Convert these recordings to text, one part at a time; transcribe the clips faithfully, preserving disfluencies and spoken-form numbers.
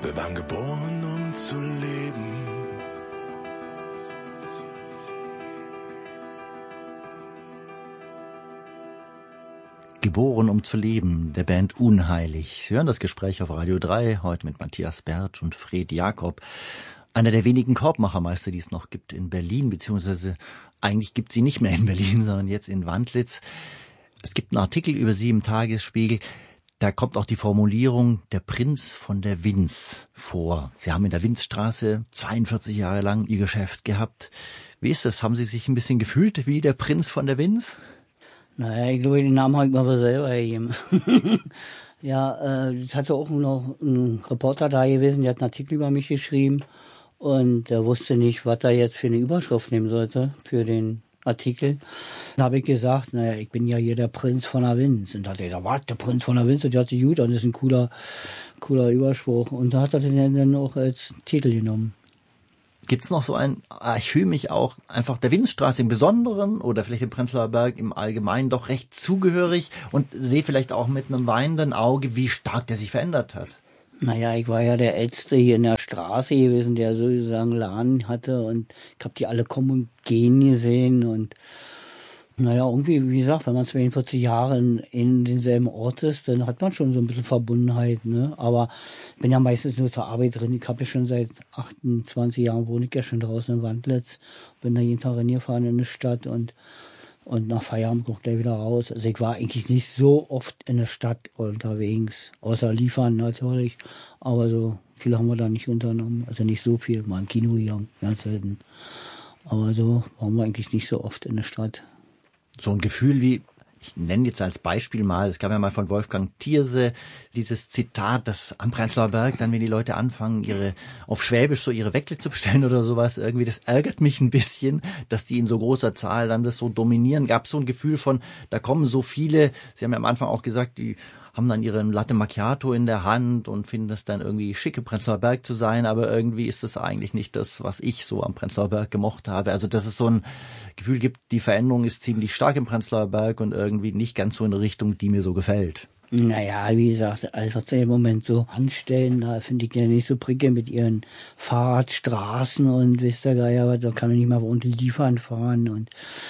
Wir waren geboren, um zu leben. Geboren, um zu leben, der Band Unheilig. Sie hören das Gespräch auf Radio drei, heute mit Matthias Bertsch und Fred Jakob. Einer der wenigen Korbmachermeister, die es noch gibt in Berlin, beziehungsweise eigentlich gibt sie nicht mehr in Berlin, sondern jetzt in Wandlitz. Es gibt einen Artikel über sie im Tagesspiegel. Da kommt auch die Formulierung der Prinz von der Winz vor. Sie haben in der Winzstraße zweiundvierzig Jahre lang ihr Geschäft gehabt. Wie ist das? Haben Sie sich ein bisschen gefühlt wie der Prinz von der Winz? Naja, ich glaube, den Namen habe ich mir aber selber gegeben. Ja, äh, es hatte auch noch ein Reporter da gewesen, der hat einen Artikel über mich geschrieben und der wusste nicht, was er jetzt für eine Überschrift nehmen sollte für den Artikel. Da habe ich gesagt, naja, ich bin ja hier der Prinz von der Winz. Und da hat er gesagt, was, der Prinz von der Winz? Und der hat sich gut an, das ist ein cooler, cooler Überspruch. Und da hat er den dann auch als Titel genommen. Gibt's noch so ein, ich fühle mich auch einfach der Winzstraße im Besonderen oder vielleicht dem Prenzlauer Berg im Allgemeinen doch recht zugehörig und sehe vielleicht auch mit einem weinenden Auge, wie stark der sich verändert hat. Naja, ich war ja der Älteste hier in der Straße gewesen, der sozusagen Laden hatte und ich habe die alle kommen und gehen gesehen und naja, irgendwie, wie gesagt, wenn man zweiundvierzig Jahre in, in denselben Ort ist, dann hat man schon so ein bisschen Verbundenheit, ne? Aber ich bin ja meistens nur zur Arbeit drin. Ich habe ja schon seit achtundzwanzig Jahren wohne ich ja schon draußen in Wandlitz. Bin da jeden Tag reingefahren in die Stadt und, und nach Feierabend auch gleich wieder raus. Also ich war eigentlich nicht so oft in der Stadt unterwegs, außer liefern natürlich. Aber so viel haben wir da nicht unternommen. Also nicht so viel, mal im Kino gegangen, ganz selten. Aber so waren wir eigentlich nicht so oft in der Stadt. So ein Gefühl wie, ich nenne jetzt als Beispiel mal, es gab ja mal von Wolfgang Thierse dieses Zitat, dass am Prenzlauer Berg dann, wenn die Leute anfangen, ihre auf Schwäbisch so ihre Weckle zu bestellen oder sowas, irgendwie, das ärgert mich ein bisschen, dass die in so großer Zahl dann das so dominieren. Gab so ein Gefühl von, da kommen so viele, Sie haben ja am Anfang auch gesagt, die haben dann ihre Latte Macchiato in der Hand und finden es dann irgendwie schick, im Prenzlauer Berg zu sein, aber irgendwie ist das eigentlich nicht das, was ich so am Prenzlauer Berg gemocht habe. Also dass es so ein Gefühl gibt, die Veränderung ist ziemlich stark im Prenzlauer Berg und irgendwie nicht ganz so in eine Richtung, die mir so gefällt. Naja, wie gesagt, alles, was sie im Moment so anstellen, da finde ich ja nicht so prickelnd mit ihren Fahrradstraßen und wisst ihr Geier, da kann man nicht mal unten liefern fahren und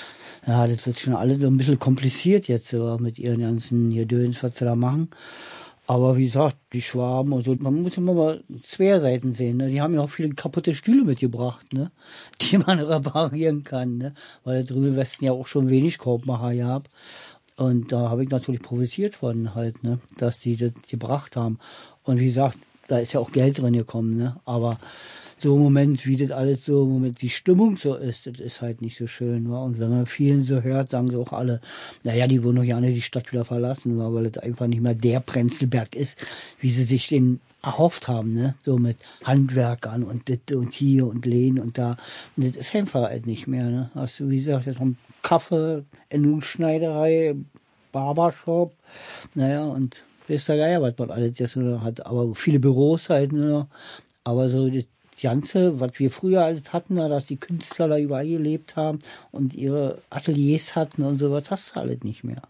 ja, das wird schon alles so ein bisschen kompliziert jetzt so mit ihren ganzen Gedöns, was sie da machen. Aber wie gesagt, die Schwaben und so, man muss immer mal zwei Seiten sehen, ne? Die haben ja auch viele kaputte Stühle mitgebracht, ne? Die man reparieren kann, ne? Weil drüben im Westen ja auch schon wenig Korbmacher gab. Und da habe ich natürlich profitiert von halt, ne? Dass die das gebracht haben. Und wie gesagt, da ist ja auch Geld drin gekommen, ne? Aber so im Moment, wie das alles so im Moment die Stimmung so ist, das ist halt nicht so schön, wa? Und wenn man vielen so hört, sagen sie auch alle, naja, die wollen doch gerne die Stadt wieder verlassen, wa? Weil das einfach nicht mehr der Prenzlberg ist, wie sie sich den erhofft haben, ne? So mit Handwerkern und das und hier und Lehnen und da. Und das ist einfach halt nicht mehr, ne? Hast du, wie gesagt, jetzt noch einen Kaffee, eine Schneiderei, Barbershop, naja, und wisst ihr Geier, was man alles jetzt nur noch hat. Aber viele Büros halt nur noch. Aber so das Ganze, was wir früher alles hatten, dass die Künstler da überall gelebt haben und ihre Ateliers hatten und sowas, hast du alles nicht mehr.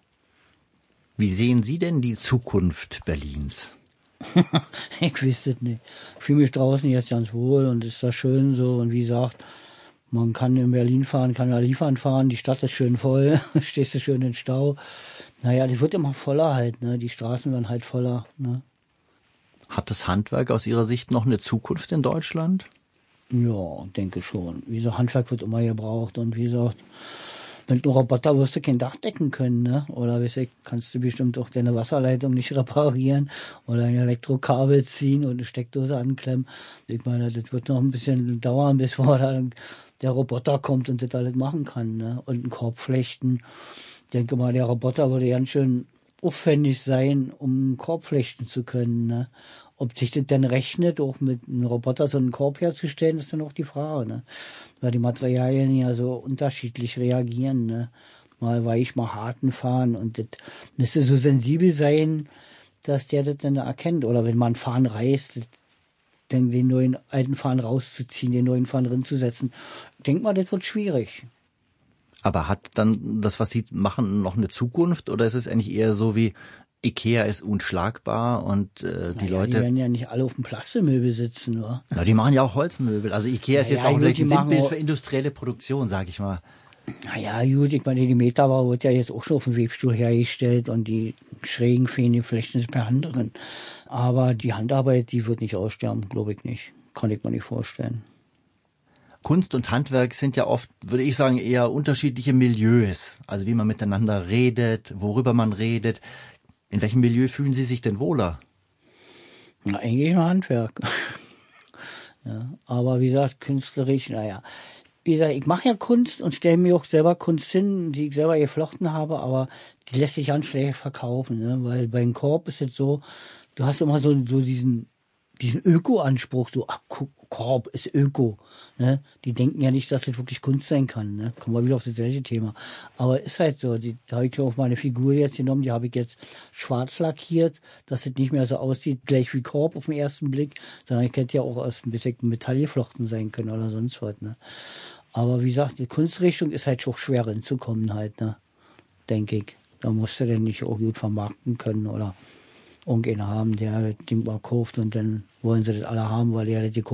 Wie sehen Sie denn die Zukunft Berlins? Ich weiß es nicht. Ich fühle mich draußen jetzt ganz wohl und ist da schön so. Und wie gesagt, man kann in Berlin fahren, kann da liefern fahren, die Stadt ist schön voll, stehst du schön in den Stau. Naja, die wird immer voller halt, ne? Die Straßen werden halt voller, ne? Hat das Handwerk aus Ihrer Sicht noch eine Zukunft in Deutschland? Ja, denke schon. Wie gesagt, Handwerk wird immer gebraucht und wie gesagt, mit einem Roboter wirst du kein Dach decken können, ne? Oder weißt du, kannst du bestimmt auch deine Wasserleitung nicht reparieren oder ein Elektrokabel ziehen und eine Steckdose anklemmen. Ich meine, das wird noch ein bisschen dauern, bis vor dann der Roboter kommt und das alles machen kann, ne? Und einen Korb flechten. Ich denke mal, der Roboter würde ganz schön aufwendig sein, um einen Korb flechten zu können, ne? Ob sich das denn rechnet, auch mit einem Roboter so einen Korb herzustellen, ist dann auch die Frage, ne? Weil die Materialien ja so unterschiedlich reagieren, ne? Mal weich, mal harten fahren und das müsste so sensibel sein, dass der das dann erkennt. Oder wenn man einen Faden reißt, dann den neuen alten Faden rauszuziehen, den neuen Faden drin zu setzen. Denk mal, das wird schwierig. Aber hat dann das, was Sie machen, noch eine Zukunft? Oder ist es eigentlich eher so wie, Ikea ist unschlagbar und äh, die naja, Leute... Die werden ja nicht alle auf dem Plastemöbel sitzen, oder? Na, die machen ja auch Holzmöbel. Also Ikea ist naja, jetzt auch gut, vielleicht ein die machen Sinnbild auch- für industrielle Produktion, sag ich mal. Naja, gut, ich meine, die Metabau wird ja jetzt auch schon auf dem Webstuhl hergestellt und die schrägen Fähnenflechten sind per Hand drin. Aber die Handarbeit, die wird nicht aussterben, glaube ich nicht. Kann ich mir nicht vorstellen. Kunst und Handwerk sind ja oft, würde ich sagen, eher unterschiedliche Milieus. Also wie man miteinander redet, worüber man redet. In welchem Milieu fühlen Sie sich denn wohler? Na, eigentlich nur Handwerk. Ja, aber wie gesagt, künstlerisch, naja. Wie gesagt, ich mache ja Kunst und stelle mir auch selber Kunst hin, die ich selber geflochten habe, aber die lässt sich ganz schlecht verkaufen, ne? Weil beim Korb ist es so, du hast immer so, so diesen, diesen Öko-Anspruch, so, ach, Ko- Korb ist Öko, ne? Die denken ja nicht, dass das wirklich Kunst sein kann, ne? Kommen wir wieder auf das gleiche Thema. Aber ist halt so, die, da habe ich auf meine Figur jetzt genommen, die habe ich jetzt schwarz lackiert, dass es nicht mehr so aussieht, gleich wie Korb auf den ersten Blick, sondern ich hätte ja auch aus ein bisschen Metall geflochten sein können oder sonst was, ne? Aber wie gesagt, die Kunstrichtung ist halt schon schwer hinzukommen halt, ne? Denke ich. Da musst du denn nicht auch gut vermarkten können oder irgendeinen haben, der das Ding mal kauft und dann wollen sie das alle haben, weil er das gekauft